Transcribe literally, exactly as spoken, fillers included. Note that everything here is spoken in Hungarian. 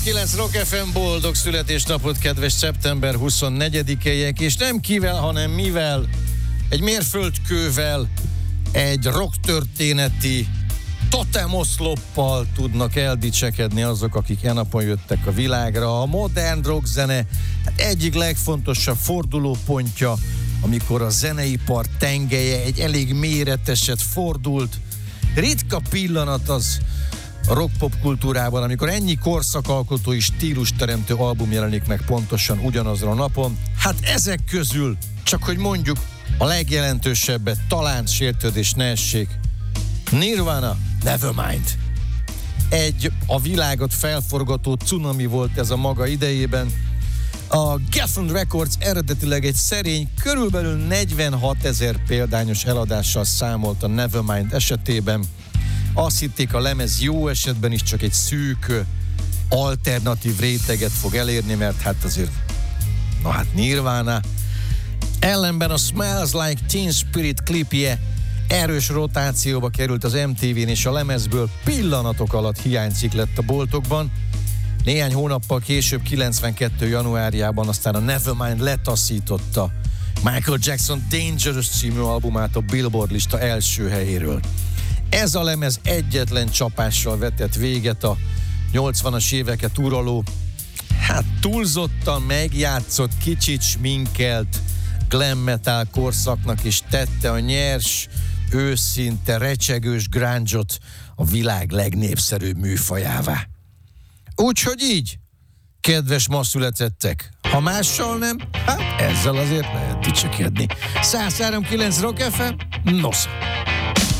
kilenc Rock ef em, boldog születésnapot, kedves szeptember huszonnegyedikeiek, és nem kivel, hanem mivel, egy mérföldkővel, egy rocktörténeti totemoszloppal tudnak eldicsekedni azok, akik e napon jöttek a világra. A modern rockzene egyik legfontosabb fordulópontja, amikor a zeneipar tengelye egy elég méreteset fordult. Ritka pillanat az a rock-pop kultúrában, amikor ennyi korszakalkotó és stílusteremtő album jelenik meg pontosan ugyanazon a napon. Hát ezek közül, csak hogy mondjuk a legjelentősebbet, talán sértődés ne essék, Nirvana, Nevermind. Egy a világot felforgató cunami volt ez a maga idejében. A Geffen Records eredetileg egy szerény, körülbelül negyvenhatezer példányos eladással számolt a Nevermind esetében. Azt hitték, a lemez jó esetben is csak egy szűk, alternatív réteget fog elérni, mert hát azért, na hát Nirvana. Ellenben a Smells Like Teen Spirit klipje erős rotációba került az em té vén, és a lemezből pillanatok alatt hiányzik lett a boltokban. Néhány hónappal később, kilencvenkettő januárjában aztán a Nevermind letaszította Michael Jackson Dangerous című albumát a Billboard lista első helyéről. Ez a lemez egyetlen csapással vetett véget a nyolcvanas éveket uraló, hát túlzottan megjátszott, kicsit sminkelt glam metal korszaknak, és tette a nyers, őszinte, recsegős grunge-ot a világ legnépszerűbb műfajává. Úgyhogy így, kedves ma születettek, ha mással nem, hát ezzel azért lehet dicsekedni. száz három pont kilenc Rock ef em, nosza!